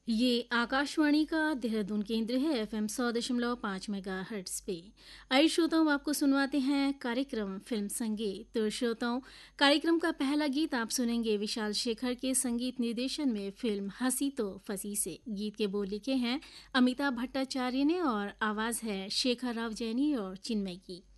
ये आकाशवाणी का देहरादून केंद्र है। एफएम 100.5 मेगाहर्ट्ज पे। आइए श्रोताओं, आपको सुनवाते हैं कार्यक्रम फिल्म संगीत। तो श्रोताओं, कार्यक्रम का पहला गीत आप सुनेंगे विशाल शेखर के संगीत निर्देशन में फिल्म हंसी तो फंसी से। गीत के बोल लिखे हैं अमिताभ भट्टाचार्य ने और आवाज है शेखर राव जैनी और चिन्मय की।